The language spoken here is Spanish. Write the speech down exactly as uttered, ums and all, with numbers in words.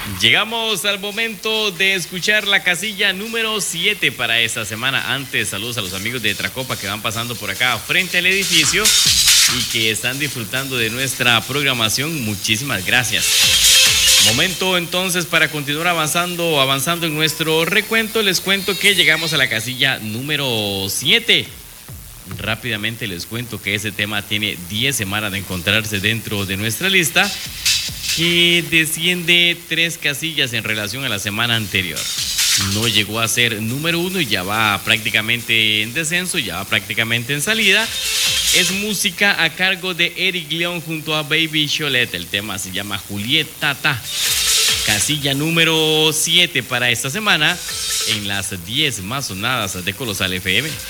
Llegamos al momento de escuchar la casilla número siete para esta semana. Antes, saludos a los amigos de Tracopa que van pasando por acá frente al edificio y que están disfrutando de nuestra programación. Muchísimas gracias. Momento entonces para continuar avanzando, avanzando en nuestro recuento. Les cuento que llegamos a la casilla número siete. Rápidamente les cuento que ese tema tiene diez semanas de encontrarse dentro de nuestra lista, que desciende tres casillas en relación a la semana anterior. No llegó a ser número uno y ya va prácticamente en descenso, ya va prácticamente en salida. Es música a cargo de Eric León junto a Baby Cholet. El tema se llama Julieta Ta. Casilla número siete para esta semana en las diez más sonadas de Colosal F M.